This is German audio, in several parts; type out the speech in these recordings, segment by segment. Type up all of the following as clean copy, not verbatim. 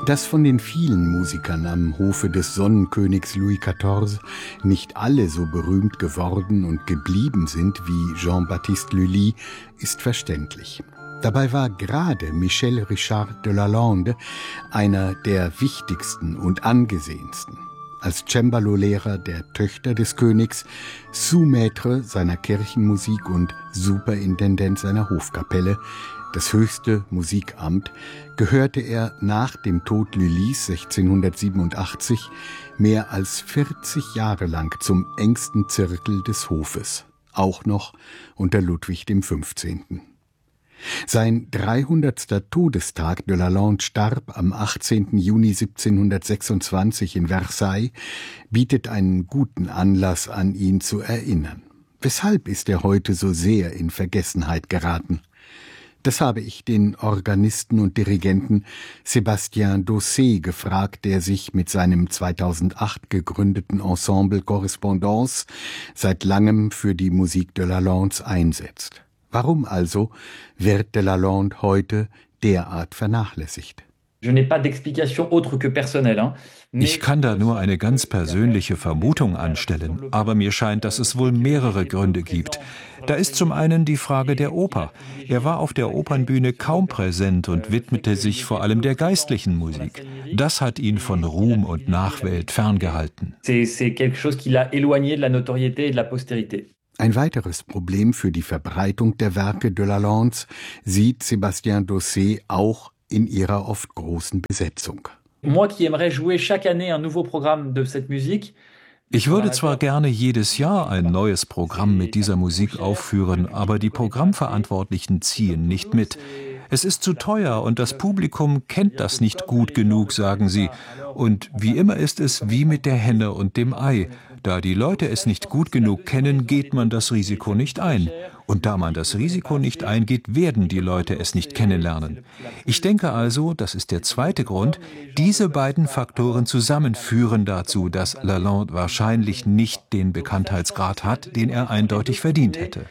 Dass von den vielen Musikern am Hofe des Sonnenkönigs Louis XIV nicht alle so berühmt geworden und geblieben sind wie Jean-Baptiste Lully, ist verständlich. Dabei war gerade Michel Richard de Lalande einer der wichtigsten und angesehensten. Als Cembalo-Lehrer der Töchter des Königs, Sous-Maître seiner Kirchenmusik und Superintendent seiner Hofkapelle, das höchste Musikamt, gehörte er nach dem Tod Lullys 1687 mehr als 40 Jahre lang zum engsten Zirkel des Hofes, auch noch unter Ludwig XV. Sein 300. Todestag, de Lalande starb am 18. Juni 1726 in Versailles, bietet einen guten Anlass, an ihn zu erinnern. Weshalb ist er heute so sehr in Vergessenheit geraten? Das habe ich den Organisten und Dirigenten Sébastien Dossé gefragt, der sich mit seinem 2008 gegründeten Ensemble Correspondance seit langem für die Musik de Lalandes einsetzt. Warum also wird de Lalande heute derart vernachlässigt? Ich kann da nur eine ganz persönliche Vermutung anstellen, aber mir scheint, dass es wohl mehrere Gründe gibt. Da ist zum einen die Frage der Oper. Er war auf der Opernbühne kaum präsent und widmete sich vor allem der geistlichen Musik. Das hat ihn von Ruhm und Nachwelt ferngehalten. Ein weiteres Problem für die Verbreitung der Werke de Lalandes sieht Sébastien Dossé auch in ihrer oft großen Besetzung. Ich würde zwar gerne jedes Jahr ein neues Programm mit dieser Musik aufführen, aber die Programmverantwortlichen ziehen nicht mit. Es ist zu teuer und das Publikum kennt das nicht gut genug, sagen sie. Und wie immer ist es wie mit der Henne und dem Ei. Da die Leute es nicht gut genug kennen, geht man das Risiko nicht ein. Und da man das Risiko nicht eingeht, werden die Leute es nicht kennenlernen. Ich denke also, das ist der zweite Grund, diese beiden Faktoren zusammen führen dazu, dass Lalande wahrscheinlich nicht den Bekanntheitsgrad hat, den er eindeutig verdient hätte.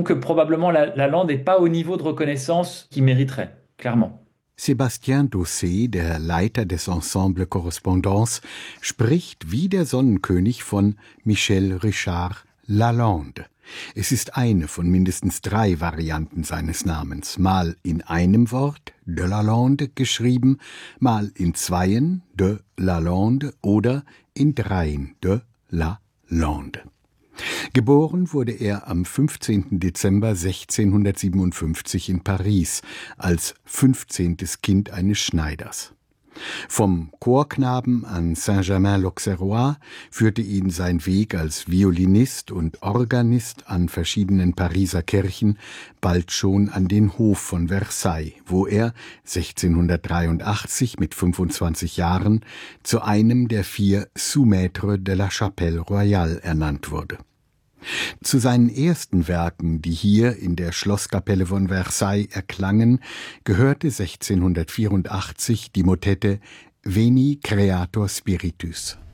Sébastien Dossé, der Leiter des Ensemble Correspondance, spricht wie der Sonnenkönig von Michel Richard Lalande. Es ist eine von mindestens 3 Varianten seines Namens, mal in einem Wort, de Lalande, geschrieben, mal in 2, de Lalande, oder in 3, de Lalande. Geboren wurde er am 15. Dezember 1657 in Paris als 15. Kind eines Schneiders. Vom Chorknaben an Saint-Germain-l'Auxerrois führte ihn sein Weg als Violinist und Organist an verschiedenen Pariser Kirchen bald schon an den Hof von Versailles, wo er 1683 mit 25 Jahren zu einem der 4 Sous-Maîtres de la Chapelle Royale ernannt wurde. Zu seinen ersten Werken, die hier in der Schlosskapelle von Versailles erklangen, gehörte 1684 die Motette Veni Creator Spiritus.